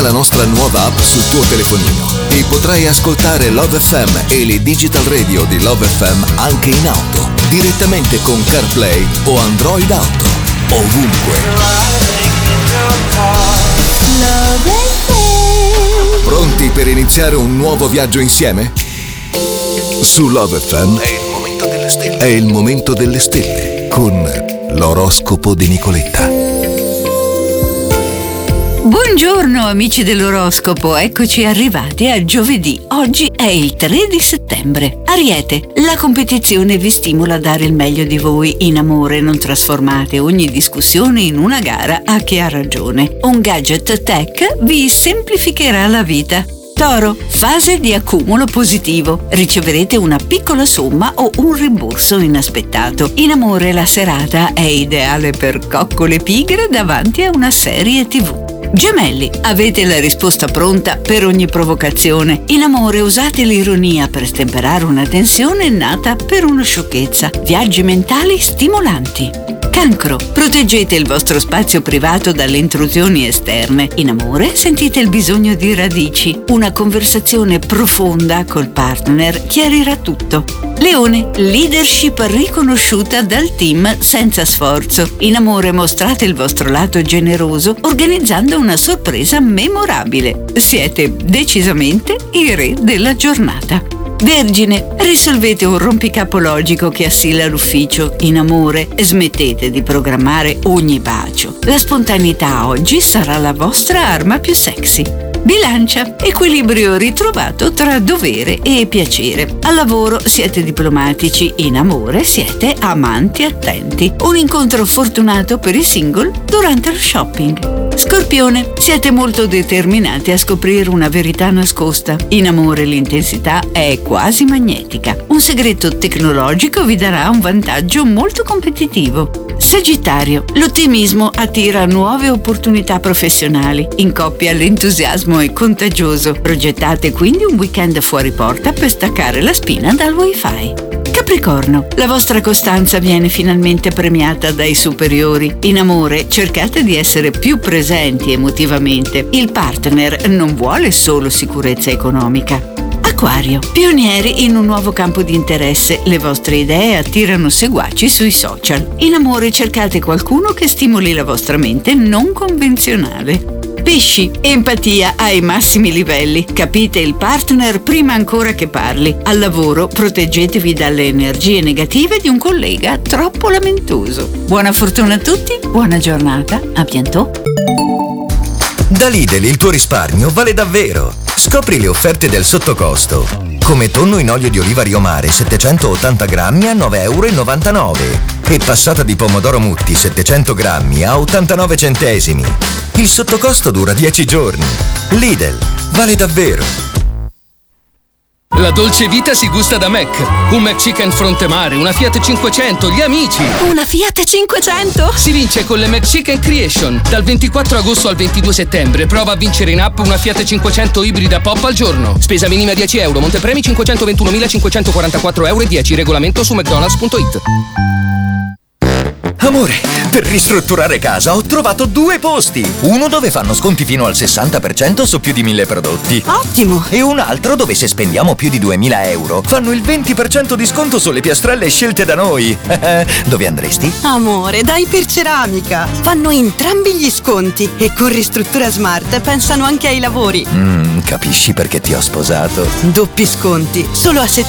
La nostra nuova app sul tuo telefonino e potrai ascoltare Love FM e le digital radio di Love FM anche in auto, direttamente con CarPlay o Android Auto, ovunque. Pronti per iniziare un nuovo viaggio insieme? Su Love FM è il momento delle stelle con l'oroscopo di Nicoletta. Buongiorno amici dell'oroscopo, eccoci arrivati a giovedì. Oggi è il 3 di settembre. Ariete, la competizione vi stimola a dare il meglio di voi in amore, non trasformate ogni discussione in una gara a chi ha ragione. Un gadget tech vi semplificherà la vita. Toro, fase di accumulo positivo. Riceverete una piccola somma o un rimborso inaspettato. In amore la serata è ideale per coccole pigre davanti a una serie TV. Gemelli, avete la risposta pronta per ogni provocazione. In amore usate l'ironia per stemperare una tensione nata per una sciocchezza. Viaggi mentali stimolanti. Cancro, proteggete il vostro spazio privato dalle intrusioni esterne. In amore sentite il bisogno di radici. Una conversazione profonda col partner chiarirà tutto. Leone, leadership riconosciuta dal team senza sforzo. In amore mostrate il vostro lato generoso organizzando una sorpresa memorabile. Siete decisamente i re della giornata. Vergine, risolvete un rompicapo logico che assilla l'ufficio. In amore, smettete di programmare ogni bacio. La spontaneità oggi sarà la vostra arma più sexy. Bilancia, equilibrio ritrovato tra dovere e piacere. Al lavoro siete diplomatici, in amore siete amanti attenti. Un incontro fortunato per i single durante lo shopping. Scorpione, siete molto determinati a scoprire una verità nascosta. In amore l'intensità è quasi magnetica. Un segreto tecnologico vi darà un vantaggio molto competitivo. Sagittario, l'ottimismo attira nuove opportunità professionali. In coppia l'entusiasmo è contagioso. Progettate quindi un weekend fuori porta per staccare la spina dal wifi. Capricorno, la vostra costanza viene finalmente premiata dai superiori. In amore cercate di essere più presenti emotivamente. Il partner non vuole solo sicurezza economica. Acquario, pionieri in un nuovo campo di interesse. Le vostre idee attirano seguaci sui social. In amore cercate qualcuno che stimoli la vostra mente non convenzionale. Pesci, empatia ai massimi livelli. Capite il partner prima ancora che parli. Al lavoro proteggetevi dalle energie negative di un collega troppo lamentoso. Buona fortuna a tutti, buona giornata, a bientôt. Da Lidl il tuo risparmio vale davvero. Scopri le offerte del sottocosto. Come tonno in olio di oliva Rio Mare 780 grammi a 9,99 € e passata di pomodoro Mutti 700 grammi a 89 centesimi. Il sottocosto dura 10 giorni. Lidl, vale davvero. La dolce vita si gusta da Mac. Un McChicken fronte mare, una Fiat 500, gli amici. Una Fiat 500? Si vince con le McChicken Creation. Dal 24 agosto al 22 settembre prova a vincere in app una Fiat 500 ibrida pop al giorno. Spesa minima 10 euro, montepremi 521.544,10 €. Regolamento su mcdonalds.it. Amore, per ristrutturare casa ho trovato 2 posti. Uno dove fanno sconti fino al 60% su più di 1000 prodotti. Ottimo! E un altro dove se spendiamo più di 2000 € fanno il 20% di sconto sulle piastrelle scelte da noi. Dove andresti? Amore, da Iperceramica. Fanno entrambi gli sconti e con Ristruttura Smart pensano anche ai lavori. Capisci perché ti ho sposato? Doppi sconti, solo a settembre.